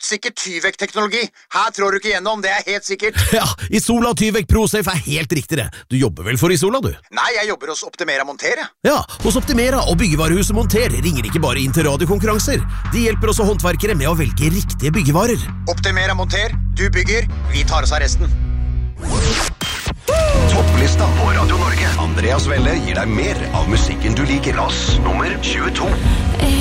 sikkert Tyvek-teknologi. Her trår du ikke gjennom, det helt sikkert. Ja, Isola Tyvek ProSafe helt riktig det. Du jobber vel for Isola, du? Nei, jeg jobber hos Optimera Monter. Ja, hos Optimera og byggevarehuset Monter ringer ikke bare inn til radiokonkurranser. De hjelper også håndverkere med å velge riktige byggevarer. Optimera Monter, du bygger, vi tar oss av resten. Topplista på Radio Norge. Andreas Welle gir deg mer av musikken du liker. Plass nummer 22.